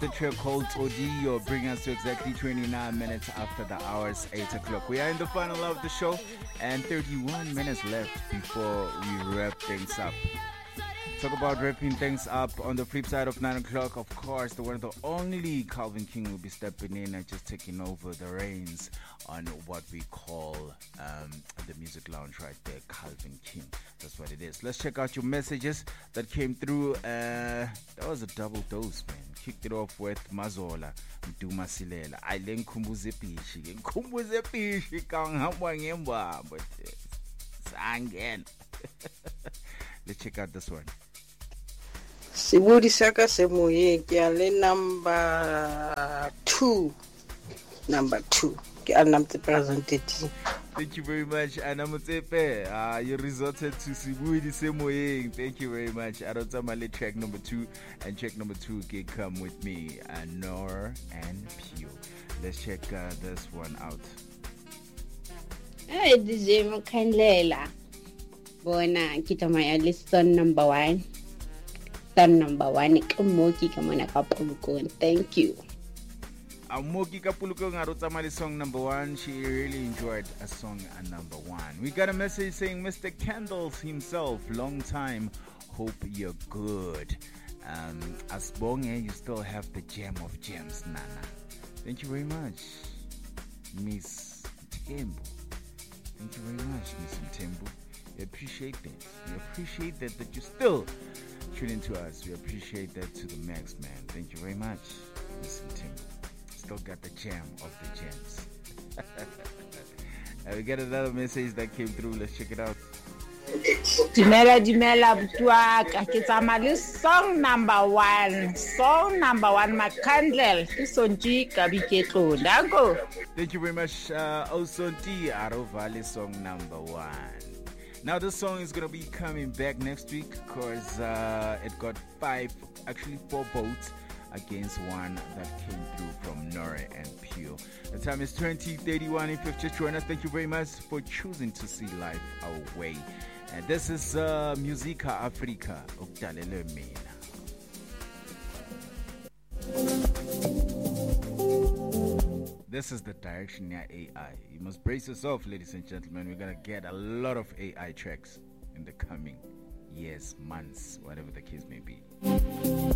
the track called Audio, bring us to exactly 29 minutes after the hours 8 o'clock. We are in the final of the show and 31 minutes left before we wrap things up. Talk about wrapping things up. On the flip side of 9 o'clock, of course, the one and the only Calvin King will be stepping in and just taking over the reins on what we call the music lounge right there, Calvin King. That's what it is. Let's check out your messages that came through. That was a double dose, man. Kicked it off with Mazola, Mduma Silela. I then Kumbuze Pishi. Kumbuze Pishi, Kanghamwa Ngembwa. But Sangen. Let's check out this one. Sibudisaka Semoye, Kiale number 2. Number 2. Thank you very much, Anamutsepe. You resorted to Sibudi Semoye. Thank you very much. Arotamale track number 2 and track number 2 can come with me. Nor and Pew. Let's check this one out. Hey, DJ Mkandlela. Bona kita maya list song number 1. Song number 1 Moki kamana kapulukon. Thank you. Moki kapulukon arotamali song number 1. She really enjoyed a song number 1. We got a message saying Mr. Candles himself, long time, hope you're good. Asbonge, you still have the gem of gems, Nana. Thank you very much, Miss Tembu. Thank you very much, Miss Tembu. We appreciate that. We appreciate that you still tune into us. We appreciate that to the max, man. Thank you very much, Miss Timbo. Still got the gem of the gems. We got another message that came through. Let's check it out. Dimela Butwaka. Kitsamali song number 1. Song number 1 Makandlel. Isonji Kabiketo. Dago. Thank you very much, Osonti Arovali song number 1. Now this song is gonna be coming back next week because it got 4 votes against 1 that came through from Nora and Pew. The time is 20:31. If you've just joined us, thank you very much for choosing to see life our way. And this is Musica Africa. Ukdalele mina. This is the direction near AI. You must brace yourself, ladies and gentlemen. We're going to get a lot of AI tracks in the coming years, months, whatever the case may be.